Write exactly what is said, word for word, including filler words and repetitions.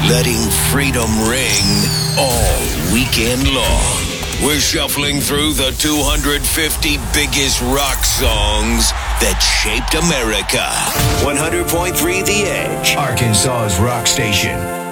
letting freedom ring all weekend long. We're shuffling through the two hundred fifty biggest rock songs that shaped America. one hundred point three The Edge, Arkansas's rock station.